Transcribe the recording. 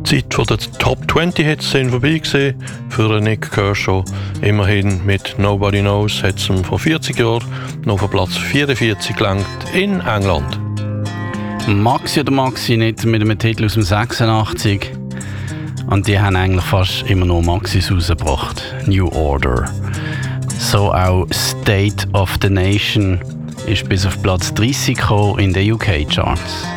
Die Zeit von der Top 20 hat es dann vorbei gesehen für Nick Kershaw. Immerhin mit Nobody Knows hat es vor 40 Jahren noch auf Platz 44 gelangt in England. Maxi oder Maxi nicht mit einem Titel aus dem 86. Und die haben eigentlich fast immer noch Maxis rausgebracht. New Order. So auch State of the Nation ist bis auf Platz 30 gekommen in den UK-Charts.